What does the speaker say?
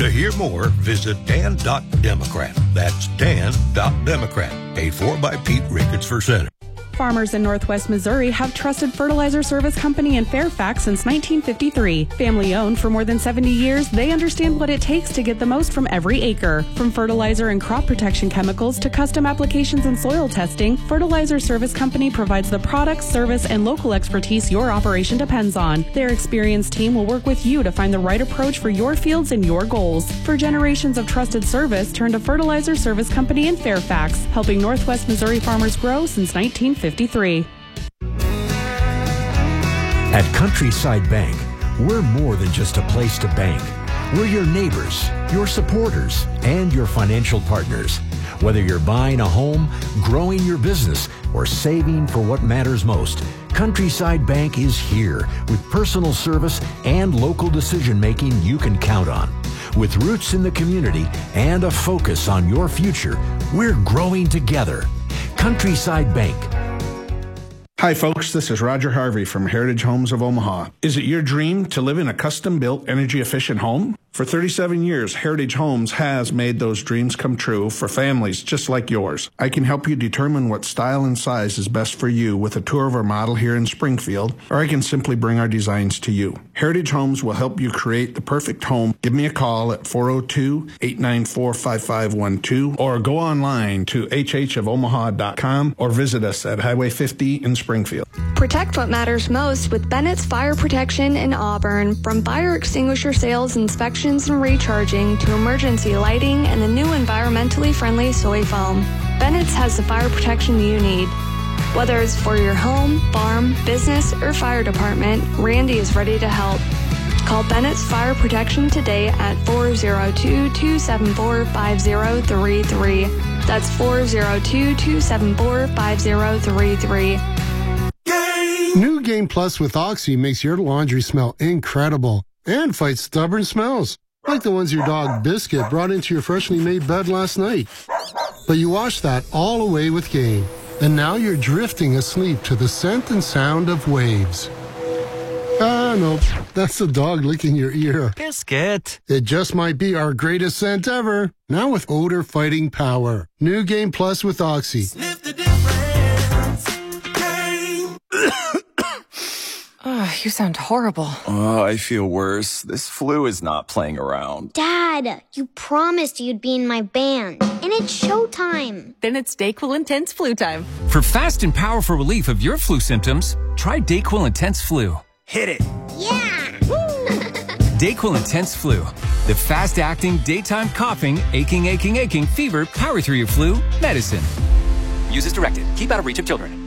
To hear more, visit dan.democrat. That's dan.democrat. Paid for by Pete Ricketts for Senate. Farmers in Northwest Missouri have trusted Fertilizer Service Company in Fairfax since 1953. Family owned for more than 70 years, they understand what it takes to get the most from every acre. From fertilizer and crop protection chemicals to custom applications and soil testing, Fertilizer Service Company provides the products, service, and local expertise your operation depends on. Their experienced team will work with you to find the right approach for your fields and your goals. For generations of trusted service, turn to Fertilizer Service Company in Fairfax, helping Northwest Missouri farmers grow since 1953. At Countryside Bank, we're more than just a place to bank. We're your neighbors, your supporters, and your financial partners. Whether you're buying a home, growing your business, or saving for what matters most, Countryside Bank is here with personal service and local decision-making you can count on. With roots in the community and a focus on your future, we're growing together. Countryside Bank. Hi folks, this is Roger Harvey from Heritage Homes of Omaha. Is it your dream to live in a custom-built, energy-efficient home? For 37 years, Heritage Homes has made those dreams come true for families just like yours. I can help you determine what style and size is best for you with a tour of our model here in Springfield, or I can simply bring our designs to you. Heritage Homes will help you create the perfect home. Give me a call at 402-894-5512 or go online to hhofomaha.com or visit us at Highway 50 in Springfield. Protect what matters most with Bennett's Fire Protection in Auburn. From fire extinguisher sales, inspections, and recharging to emergency lighting and the new environmentally friendly soy foam, Bennett's has the fire protection you need. Whether it's for your home, farm, business, or fire department, Randy is ready to help. Call Bennett's Fire Protection today at 402-274-5033. That's 402-274-5033. New Game Plus with Oxy makes your laundry smell incredible and fights stubborn smells, like the ones your dog Biscuit brought into your freshly made bed last night. But you washed that all away with Game, and now you're drifting asleep to the scent and sound of waves. Ah, no, that's the dog licking your ear. Biscuit. It just might be our greatest scent ever, now with odor-fighting power. New Game Plus with Oxy. Sniff the difference. Game. Oh, you sound horrible. Oh, I feel worse. This flu is not playing around. Dad, you promised you'd be in my band, and it's showtime. Then it's DayQuil Intense Flu time. For fast and powerful relief of your flu symptoms, try DayQuil Intense Flu. Hit it. Yeah! DayQuil Intense Flu. The fast-acting, daytime coughing, aching, fever, power through your flu medicine. Use as directed. Keep out of reach of children.